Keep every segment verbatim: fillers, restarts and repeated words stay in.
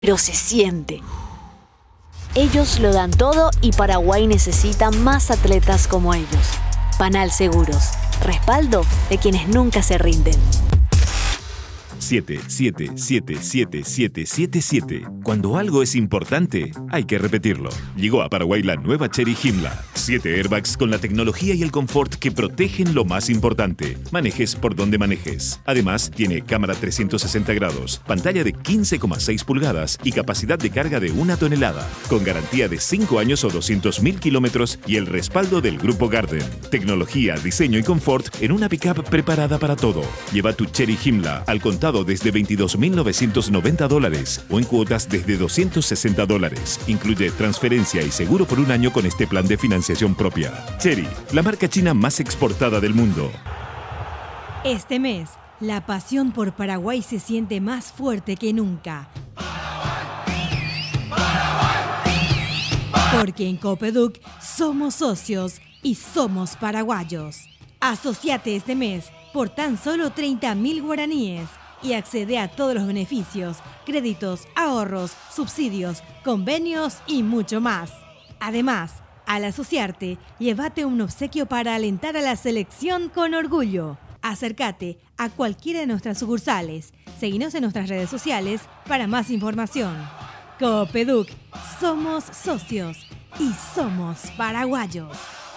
pero se siente. Ellos lo dan todo y Paraguay necesita más atletas como ellos. Panal Seguros, respaldo de quienes nunca se rinden. siete siete siete siete siete siete siete. Cuando algo es importante, hay que repetirlo. Llegó a Paraguay la nueva Chery Himla. Siete airbags con la tecnología y el confort que protegen lo más importante. Manejes por donde manejes. Además, tiene cámara trescientos sesenta grados, pantalla de quince coma seis pulgadas y capacidad de carga de una tonelada. Con garantía de cinco años o doscientos mil kilómetros y el respaldo del Grupo Garden. Tecnología, diseño y confort en una pickup preparada para todo. Lleva tu Chery Himla al contado desde veintidós mil novecientos noventa dólares o en cuotas desde doscientos sesenta dólares. Incluye transferencia y seguro por un año con este plan de financiación propia. Chery, la marca china más exportada del mundo. Este mes, la pasión por Paraguay se siente más fuerte que nunca. Porque en Copeduc somos socios y somos paraguayos. Asociate este mes por tan solo treinta mil guaraníes y accede a todos los beneficios, créditos, ahorros, subsidios, convenios y mucho más. Además, al asociarte, llévate un obsequio para alentar a la selección con orgullo. Acércate a cualquiera de nuestras sucursales. Seguinos en nuestras redes sociales para más información. Copeduc, somos socios y somos paraguayos.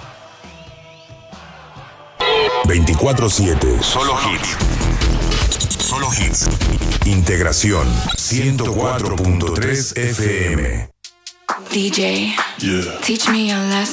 veinticuatro siete. Solo hits. Solo hits. Integración ciento cuatro punto tres F M. D J, yeah. Teach me a lesson.